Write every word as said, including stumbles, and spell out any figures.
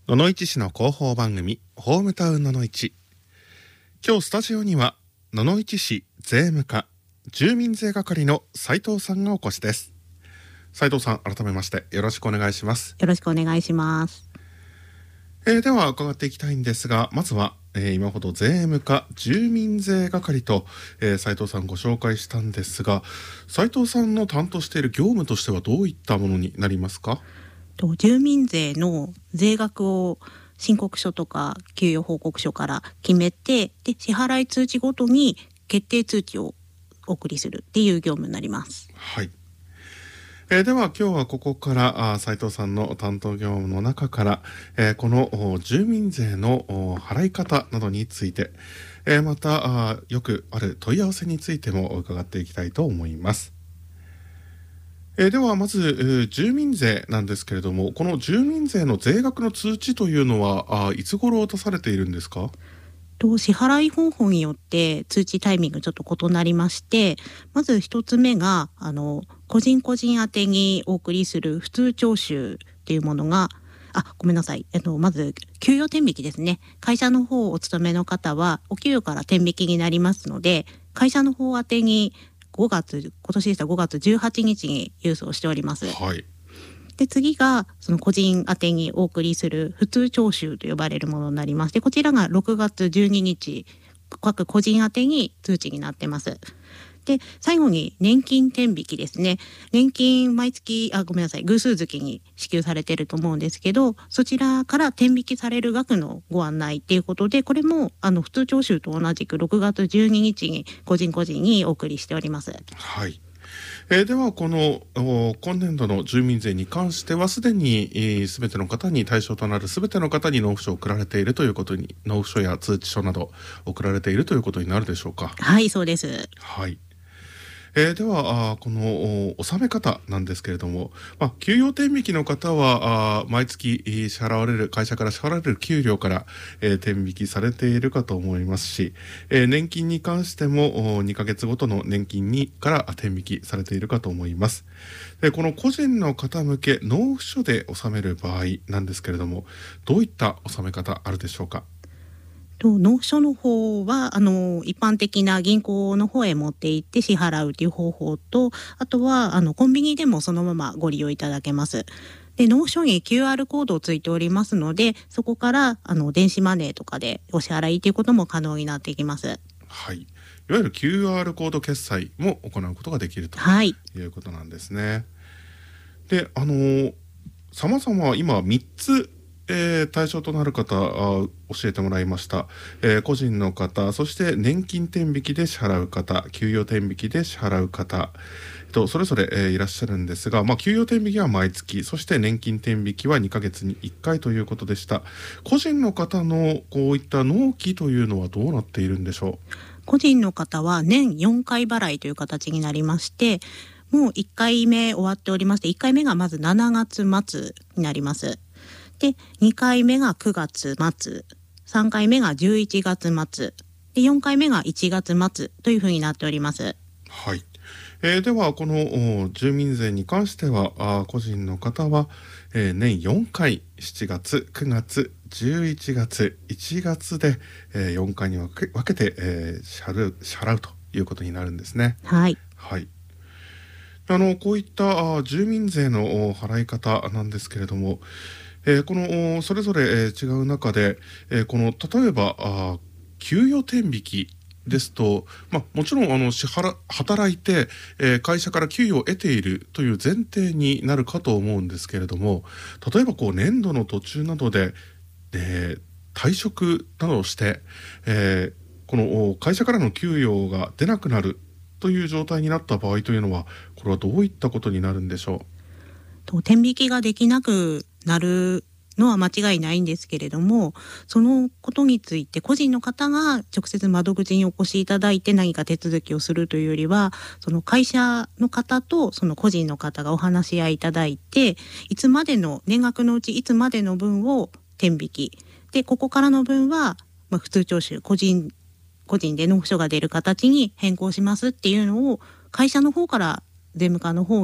野々市市の広報番組ホームタウン野々市。今日スタジオには野々市市税務課住民税係の斉藤さんがお越しです。斉藤さん、改めましてよろしくお願いします。 よろしくお願いします。 えー、では伺っていきたいんですが、まずは、えー、今ほど税務課住民税係と、えー、斉藤さんご紹介したんですが、斉藤さんの担当している業務としてはどういったものになりますか？ と住民税の税額を申告書とか給与報告書から決めて、で支払い通知ごとに決定通知をお送りするっていう業務になります。 はい。えー、では今日はここから斉藤さんの担当業務の中から、えー、この住民税の払い方などについて、えー、またよくある問い合わせについても伺っていきたいと思います。えー、ではまず、えー、住民税なんですけれども、この住民税の税額の通知というのはあいつ頃出されているんですか？ と支払い方法によって通知タイミングちょっと異なりまして、まず一つ目があの個人個人宛てにお送りする普通徴収っていうものがあごめんなさいあのまず給与天引きですね。会社の方お勤めの方はお給与から天引きになりますので、会社の方宛てにごがつ今年でしたごがつじゅうはちにちに郵送しております。 はい。 で次がその個人宛てにお送りする普通徴収と呼ばれるものになりまして、こちらがろくがつじゅうににち各個人宛てに通知になってます。で最後に年金天引きですね。年金毎月あごめんなさい偶数月に支給されていると思うんですけど、そちらから天引きされる額のご案内っていうことで、これもあの普通徴収と同じくろくがつじゅうににちに個人個人にお送りしております。 はい。えー、ではこの今年度の住民税に関してはすでに、えー、全ての方に対象となる全ての方に納付書を送られているということに、納付書や通知書など送られているということになるでしょうか？ はい、そうです。 はい。えー、ではあこの納め方なんですけれども、まあ、給与天引きの方はあ毎月支払われる会社から支払われる給料から、えー、天引きされているかと思いますし、えー、年金に関してもにかげつごとの年金にから天引きされているかと思います。でこの個人の方向け納付書で納める場合なんですけれども、どういった納め方あるでしょうか？ と納付書の方はあの一般的な銀行の方へ持って行って支払うという方法と、あとはあのコンビニでもそのままご利用いただけます。で納付書に キューアール コードをついておりますので、そこからあの電子マネーとかでお支払いということも可能になっていきます。 はい。いわゆる キューアール コード決済も行うことができるということなんですね。はい、であの様々今みっつえー、対象となる方あ教えてもらいました、えー、個人の方、そして年金天引きで支払う方、給与天引きで支払う方、えっと、それぞれ、えー、いらっしゃるんですが、まあ、給与天引きは毎月、そして年金天引きはにかげつにいっかいということでした。個人の方のこういった納期というのはどうなっているんでしょう？ 個人の方は年よんかい払いという形になりまして、もういっかいめ終わっておりまして、いっかいめがまずしちがつまつになります。でにかいめがくがつまつ、さんかいめがじゅういちがつまつでよんかいめがいちがつまつというふうになっております。 はい。えー、ではこの住民税に関してはあ個人の方は、えー、年よんかいしちがつ、くがつ、じゅういちがつ、いちがつで、えー、よんかいに分け、分けて、えー、支払う、支払うということになるんですね。 はい。 はい。あのこういったあ住民税の払い方なんですけれども、えー、このそれぞれ、えー、違う中で、えー、この例えばあ給与天引きですと、まあ、もちろんあの支払働いて、えー、会社から給与を得ているという前提になるかと思うんですけれども、例えばこう年度の途中などで、えー、退職などをして、えー、この会社からの給与が出なくなるという状態になった場合というのは、これはどういったことになるんでしょう？ と天引きができなくなるのは間違いないんですけれども、そのことについて個人の方が直接窓口にお越しいただいて何か手続きをするというよりは、その会社の方とその個人の方がお話し合いいただいて、いつまでの年額のうちいつまでの分を天引きで、ここからの分は、まあ、普通徴収個人個人で納付書が出る形に変更しますっていうのを会社の方から税務課の方